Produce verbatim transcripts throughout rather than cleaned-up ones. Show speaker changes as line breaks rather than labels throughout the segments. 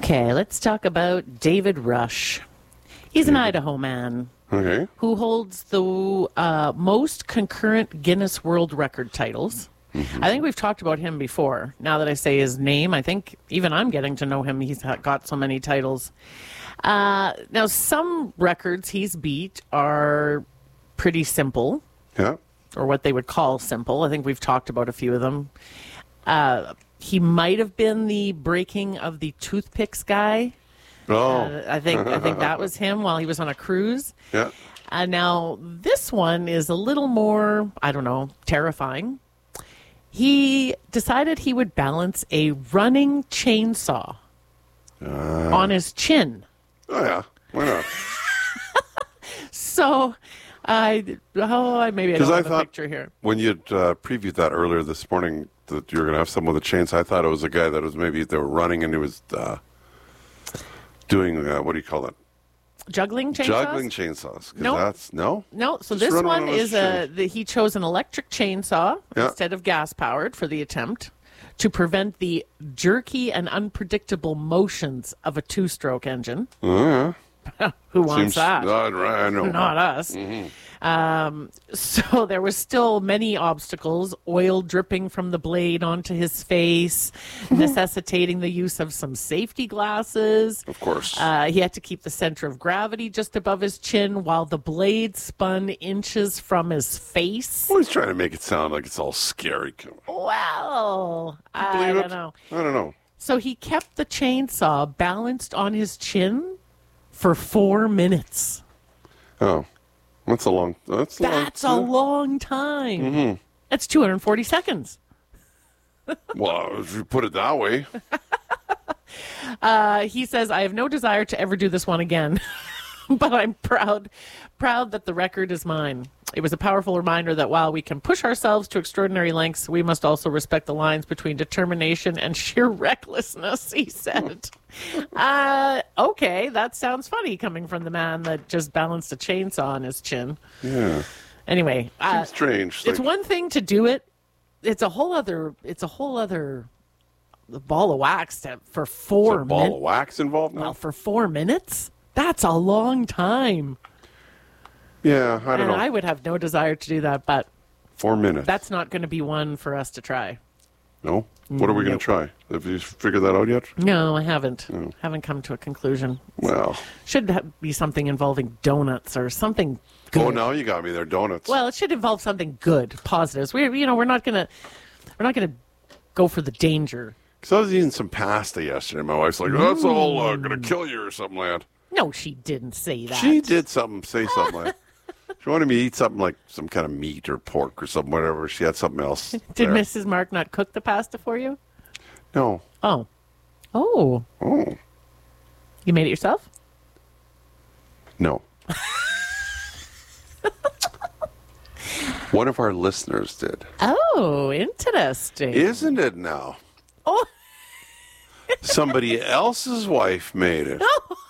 Okay, let's talk about David Rush. He's an Idaho man.
Okay.
Who holds the uh, most concurrent Guinness World Record titles. Mm-hmm. I think we've talked about him before. Now that I say his name, I think even I'm getting to know him. He's got so many titles. Uh, now, some records he's beat are pretty simple.
Yeah.
Or what they would call simple. I think we've talked about a few of them. Uh, he might have been the breaking of the toothpicks guy.
Oh.
Uh, I think I think that was him while he was on a cruise.
Yeah.
Uh, now, this one is a little more, I don't know, terrifying. He decided he would balance a running chainsaw uh. on his chin.
Oh, yeah. Why not?
So, I oh, I maybe I don't
I
have
thought
a picture here.
When you'd uh, previewed that earlier this morning, that you were going to have someone with a chainsaw, I thought it was a guy that was maybe they were running and he was uh, doing, uh, what do you call it?
Juggling chainsaws?
Juggling chainsaws.
No.
That's, no?
No, so
Just
this
run
one
on his
is a, the, he chose an electric chainsaw
Yeah.
instead of gas-powered for the attempt to prevent the jerky and unpredictable motions of a two-stroke engine.
Oh, yeah.
Who wants
Seems
that?
Not right, I know.
Not us.
Mm-hmm.
Um, so there was still many obstacles, oil dripping from the blade onto his face, necessitating the use of some safety glasses.
Of course.
Uh, he had to keep the center of gravity just above his chin while the blade spun inches from his face.
Well, he's trying to make it sound like it's all scary.
Well, I
Believe
don't
it?
know.
I don't know.
So he kept the chainsaw balanced on his chin for four minutes.
Oh, that's a long. That's a
That's
long,
a long time.
Mm-hmm.
That's two hundred forty seconds.
Well, if you put it that way.
Uh, he says, I have no desire to ever do this one again, but I'm proud, proud that the record is mine. It was a powerful reminder that while we can push ourselves to extraordinary lengths, we must also respect the lines between determination and sheer recklessness, he said. uh, okay, that sounds funny coming from the man that just balanced a chainsaw on his chin.
Yeah.
Anyway, uh,
strange.
It's
like,
one thing to do it. It's a whole other, it's a whole other ball of wax to, for four
is a ball
minutes.
of wax involved now?
Well, for four minutes? That's a long time.
Yeah, I don't
and
know.
I would have no desire to do that, but
Four minutes.
that's not going to be one for us to try.
No? What are we going
Nope.
to try? Have you figured that out yet?
No, I haven't.
Oh.
Haven't come to a conclusion.
Well.
Should ha- be something involving donuts or something good.
Oh, now you got me there. Donuts.
Well, it should involve something good, positives. We're, you know, we're not going to, we're not going to go for the danger.
Because I was eating some pasta yesterday. My wife's like, oh, that's all uh, going to kill you or something like that.
No, she didn't say that.
She did something, say something like She wanted me to eat something like some kind of meat or pork or something, whatever. She had something else.
Did
there.
Missus Mark not cook the pasta for you?
No.
Oh. Oh.
Oh.
You made it yourself?
No. One of our listeners did.
Oh, interesting.
Isn't it now?
Oh.
Somebody else's wife made it.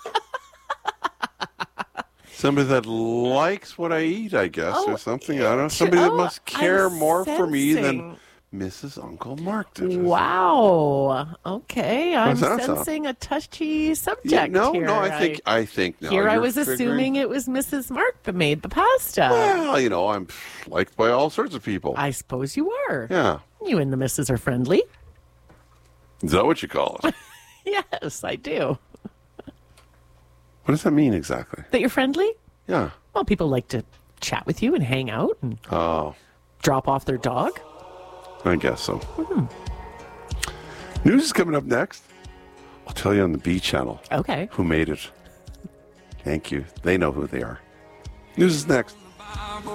Somebody that likes what I eat, I guess,
Oh,
or something. I don't know. Somebody that
oh,
must care
I'm
more for me than
sensing.
Missus Uncle Mark did.
Wow. Okay, I'm
that sound?
sensing a touchy subject
Yeah, no,
here.
no, I think I think now
Here I
you're
was
figuring-
assuming it was Missus Mark that made the pasta.
Well, you know, I'm liked by all sorts of people.
I suppose you were.
Yeah.
You and the missus are friendly.
Is that what you call it?
Yes, I do.
What does that mean exactly?
That you're friendly?
Yeah.
Well, people like to chat with you and hang out and
Oh,
drop off their dog.
I guess so.
Hmm.
News is coming up next. I'll tell you on the B channel
Okay.
who made it. Thank you. They know who they are. News is next.